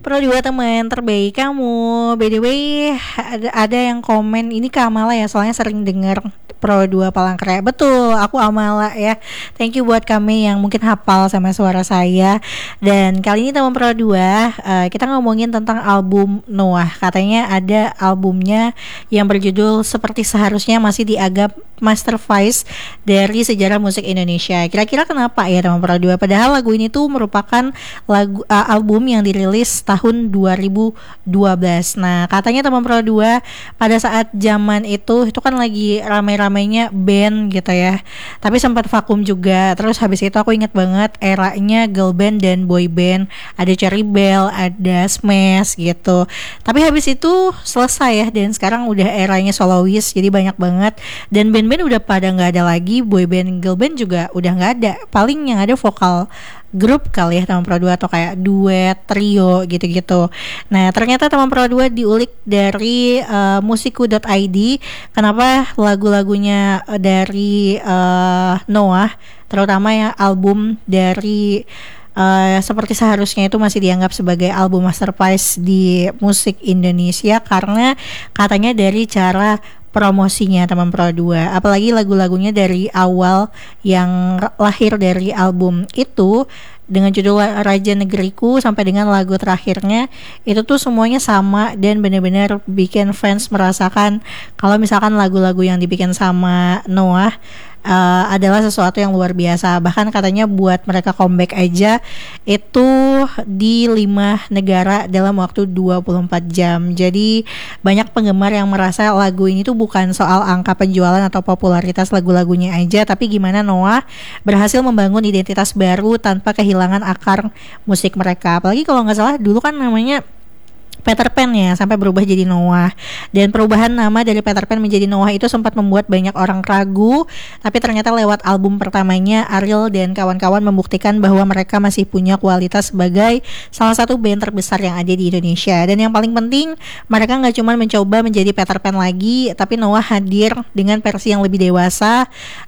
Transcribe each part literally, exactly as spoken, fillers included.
Pro dua teman terbaik kamu. By the way, ada, ada yang komen ini ke Amala ya, soalnya sering denger Pro dua Palangkaraya. Betul, aku Amala ya. Thank you buat kami yang mungkin hafal sama suara saya. Dan kali ini teman Pro dua, uh, kita ngomongin tentang album Noah. Katanya ada albumnya yang berjudul Seperti Seharusnya, masih dianggap masterpiece dari sejarah musik Indonesia. Kira-kira kenapa ya teman Pro dua? Padahal lagu ini tuh merupakan lagu uh, album yang dirilis tahun dua ribu dua belas. Nah, katanya teman Pro dua pada saat zaman itu itu kan lagi ramai-ramainya band gitu ya. Tapi sempat vakum juga. Terus habis itu aku ingat banget eranya girl band dan boy band. Ada Cherry Bell, ada Smash gitu. Tapi habis itu selesai ya, dan sekarang udah eranya soloist. Jadi banyak banget, dan band-band udah pada nggak ada lagi, boy band, girl band juga udah nggak ada. Paling yang ada vokal grup kali ya teman Pro dua, atau kayak duet, trio gitu-gitu. Nah, ternyata teman Pro dua diulik dari uh, musiku dot i d kenapa lagu-lagunya dari uh, Noah, terutama ya album dari Uh, Seperti Seharusnya itu masih dianggap sebagai album masterpiece di musik Indonesia, karena katanya dari cara promosinya teman Pro dua. Apalagi lagu-lagunya dari awal yang lahir dari album itu dengan judul Raja Negeriku sampai dengan lagu terakhirnya itu tuh semuanya sama, dan benar-benar bikin fans merasakan kalau misalkan lagu-lagu yang dibikin sama Noah uh, adalah sesuatu yang luar biasa. Bahkan katanya buat mereka comeback aja itu di lima negara dalam waktu dua puluh empat jam. Jadi banyak penggemar yang merasa lagu ini tuh bukan soal angka penjualan atau popularitas lagu-lagunya aja, tapi gimana Noah berhasil membangun identitas baru tanpa kehilangan akar musik mereka. Apalagi kalau nggak salah dulu kan namanya Peter Pan ya, sampai berubah jadi Noah. Dan perubahan nama dari Peter Pan menjadi Noah itu sempat membuat banyak orang ragu, tapi ternyata lewat album pertamanya Ariel dan kawan-kawan membuktikan bahwa mereka masih punya kualitas sebagai salah satu band terbesar yang ada di Indonesia. Dan yang paling penting, mereka gak cuma mencoba menjadi Peter Pan lagi, tapi Noah hadir dengan versi yang lebih dewasa,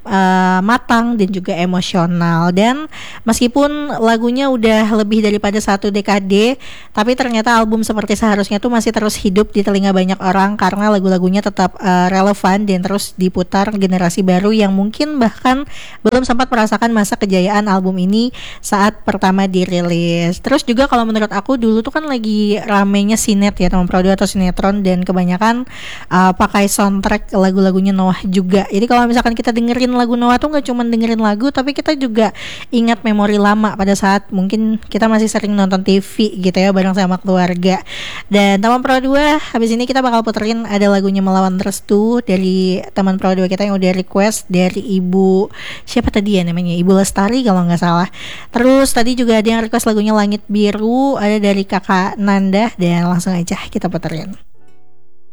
uh, matang, dan juga emosional. Dan meskipun lagunya udah lebih daripada satu dekade, tapi ternyata album Seperti Seharusnya tuh masih terus hidup di telinga banyak orang, karena lagu-lagunya tetap uh, relevan dan terus diputar generasi baru yang mungkin bahkan belum sempat merasakan masa kejayaan album ini saat pertama dirilis. Terus juga kalau menurut aku dulu tuh kan lagi ramenya sinet ya teman Pro dua atau sinetron, dan kebanyakan uh, pakai soundtrack lagu-lagunya Noah juga. Jadi kalau misalkan kita dengerin lagu Noah tuh gak cuma dengerin lagu, tapi kita juga ingat memori lama pada saat mungkin kita masih sering nonton T V gitu ya bareng sama keluarga. Dan teman Pro dua, habis ini kita bakal puterin ada lagunya Melawan Restu dari teman Pro dua kita yang udah request dari Ibu siapa tadi ya namanya, Ibu Lestari kalau nggak salah. Terus tadi juga ada yang request lagunya Langit Biru, ada dari Kakak Nanda, dan langsung aja kita puterin.